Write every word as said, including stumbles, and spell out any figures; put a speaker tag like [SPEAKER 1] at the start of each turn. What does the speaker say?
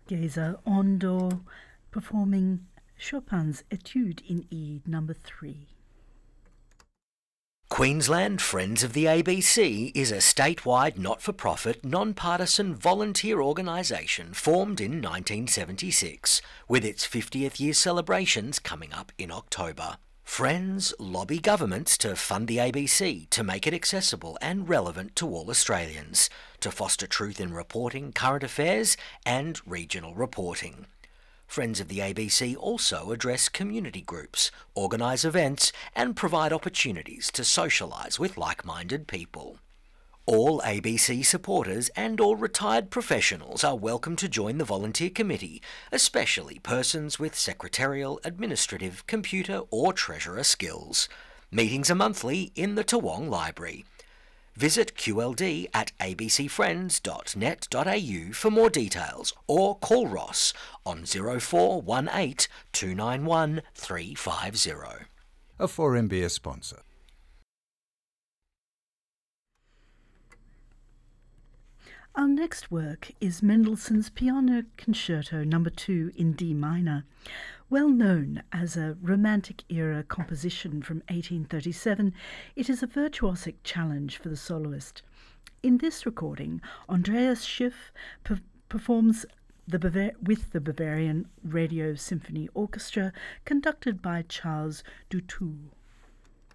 [SPEAKER 1] Geza Ondo performing Chopin's Etude in E number three.
[SPEAKER 2] Queensland Friends of the A B C is a statewide not-for-profit, non-partisan volunteer organisation formed in nineteen seventy-six, with its fiftieth year celebrations coming up in October. Friends lobby governments to fund the A B C to make it accessible and relevant to all Australians, to foster truth in reporting, current affairs and regional reporting. Friends of the A B C also address community groups, organise events and provide opportunities to socialise with like-minded people. All A B C supporters and all retired professionals are welcome to join the volunteer committee, especially persons with secretarial, administrative, computer or treasurer skills. Meetings are monthly in the Toowong Library. Visit Q L D at a b c friends dot net dot a u for more details or call Ross on zero four one eight two nine one three five zero.
[SPEAKER 3] A four M B S sponsor.
[SPEAKER 1] Our next work is Mendelssohn's Piano Concerto number two in D minor. Well known as a Romantic-era composition from eighteen thirty-seven, it is a virtuosic challenge for the soloist. In this recording, Andreas Schiff per- performs the Bavar- with the Bavarian Radio Symphony Orchestra, conducted by Charles Dutour.